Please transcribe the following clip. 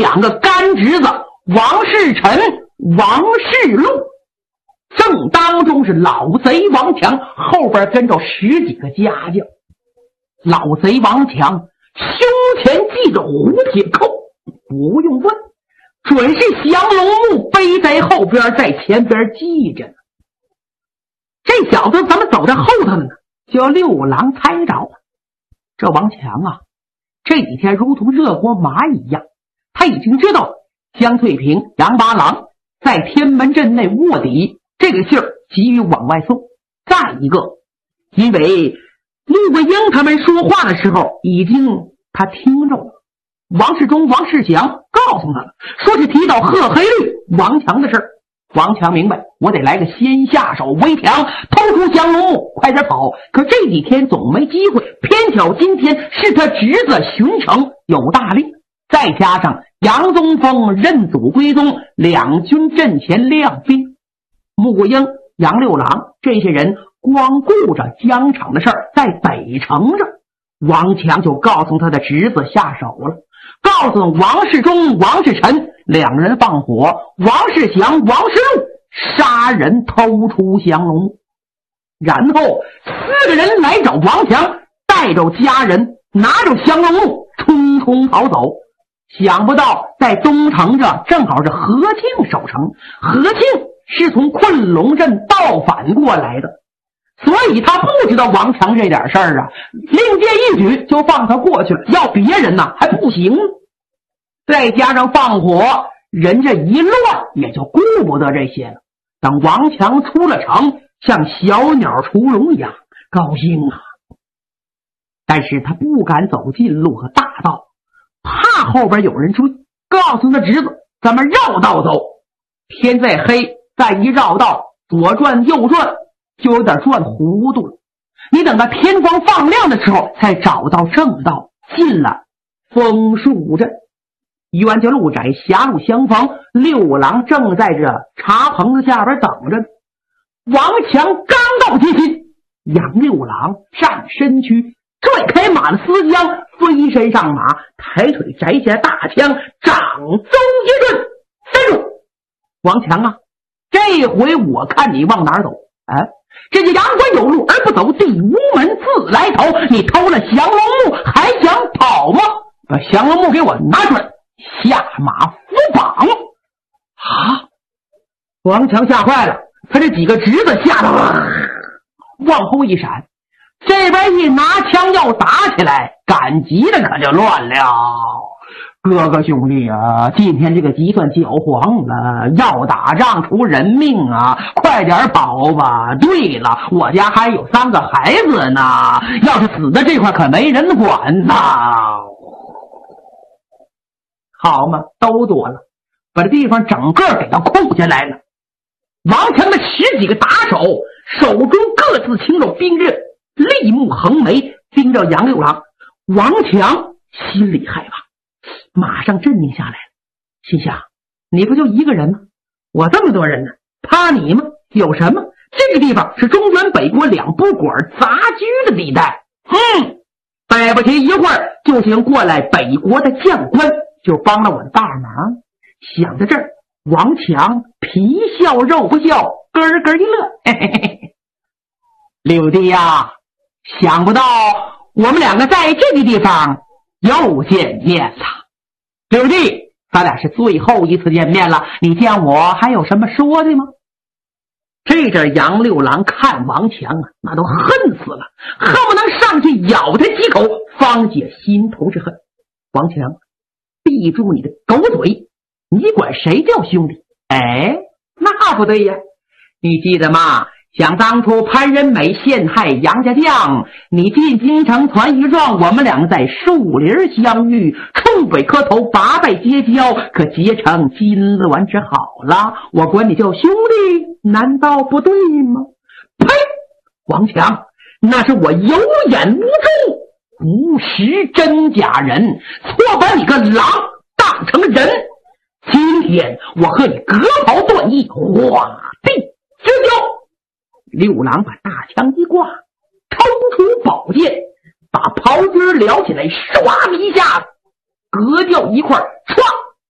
两个干侄子王世臣、王世禄，正当中是老贼王强，后边跟着10几个家将。老贼王强胸前系着虎铁扣，不用问，准是降龙木背在后边，在前边系着呢。这小子怎么走在后头呢？叫六郎猜着了。这王强啊，这几天如同热锅蚂蚁一样，他已经知道江翠萍、杨八郎在天门镇内卧底，这个信儿急于往外送。再一个，因为陆桂英他们说话的时候已经他听着了，王世忠、王世祥告诉他了，说是提到贺黑律王强的事儿。王强明白，我得来个先下手为强，偷出降龙木，快点跑。可这几天总没机会，偏巧今天是他侄子巡城有大令，再加上杨宗峰认祖归宗，两军阵前亮兵。穆桂英、杨六郎这些人光顾着疆场的事儿，在北城上，王强就告诉他的侄子下手了，告诉王世忠、王世臣两人放火，王世祥、王世禄杀人偷出降龙木。然后4个人来找王强，带着家人，拿着降龙木，匆匆逃走。想不到在东城这正好是何庆守城，何庆是从昆龙镇倒反过来的，所以他不知道王强这点事儿啊，另借一举就放他过去了，要别人呢还不行。再加上放火，人这一乱也就顾不得这些了。等王强出了城，像小鸟出笼一样高兴啊，但是他不敢走近路和大道，怕后边有人追，告诉他侄子咱们绕道走，天再黑再一绕道，左转右转就有点转糊涂了，你等到天光放亮的时候才找到正道，进了枫树镇。冤家路窄，狭路相逢，六郎正在这茶棚子下边等着呢。王强刚到接近，杨六郎站身躯，拽开马的丝缰，飞身上马，抬腿摘下大枪，掌中一顿，站住！王强啊，这回我看你往哪儿走啊？这就阳关有路而不走，地无门自来投。你偷了降龙木还想跑吗？把降龙木给我拿出来，下马伏绑！啊！王强吓坏了，他这几个侄子吓得往后一闪，这边一拿枪要打起来，赶集的可就乱了。哥哥兄弟啊，今天这个集算搅黄了，要打仗出人命啊，快点跑吧。对了，我家还有3个孩子呢，要是死的这块可没人管呐。好嘛，都躲了，把这地方整个给他控下来了。王强的10几个打手手中各自轻手兵刃，立目横眉盯着杨六郎。王强心里害怕，马上镇定下来了，心想你不就一个人吗？我这么多人呢，怕你吗？有什么？这个地方是中原北国2不管杂居的地带，待不起一会儿就请过来北国的将官，就帮了我的大忙。想到这儿，王强皮笑肉不笑，咯咯一乐，嘿嘿嘿。六弟呀，想不到我们2个在这个地方又见面了。六弟，咱俩是最后一次见面了，你见我还有什么说的吗？这阵杨六郎看王强啊，那都恨死了，恨不能上去咬他几口，方解心头之恨。王强，闭住你的狗嘴，你管谁叫兄弟？哎，那不对呀，你记得吗？想当初潘仁美陷害杨家将，你进京城传一状，我们2在树林相遇，冲北磕头，拔拜结交，可结成金銮之好了。我管你叫兄弟，难道不对吗？呸！王强，那是我有眼无珠，无识真假人，错把你个狼当成人。今天我和你割袍断义，画地之交。六郎把大枪一挂，抽出宝剑，把袍襟撩起来，唰的一下割掉一块，唰